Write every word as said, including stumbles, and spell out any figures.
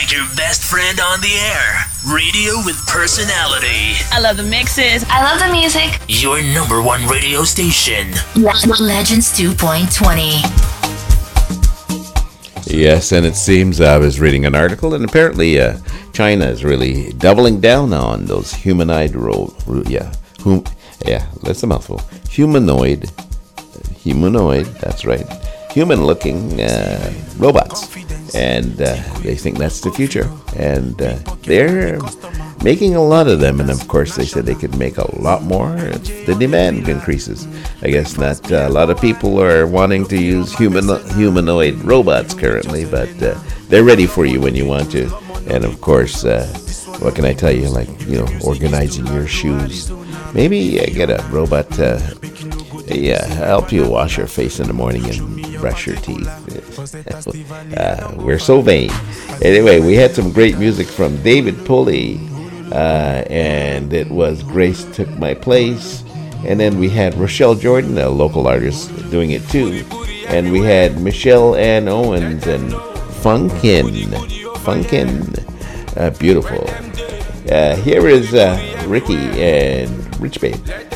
like your best friend on the air. Radio with personality. I love the mixes. I love the music. Your number one radio station. Legends two point twenty. Yes, and it seems I was reading an article, and apparently uh, China is really doubling down on those humanoid ro- ro- yeah, hum- yeah, that's a mouthful. Humanoid, humanoid, that's right, human-looking uh, robots, and uh, they think that's the future, and uh, they're making a lot of them, and of course they said they could make a lot more if the demand increases. I guess not uh, a lot of people are wanting to use human humanoid robots currently, but uh, they're ready for you when you want to. And of course, uh, what can I tell you, like, you know, organizing your shoes. Maybe uh, get a robot to yeah, help you wash your face in the morning and brush your teeth. uh, we're so vain. Anyway, we had some great music from David Pulley. Uh, and it was Grace Took My Place, and then we had Rochelle Jordan, a local artist, doing it too, and we had Michelle Ann Owens and Funkin, Funkin, uh, beautiful. Uh, here is uh, Ricky and Rich Babe.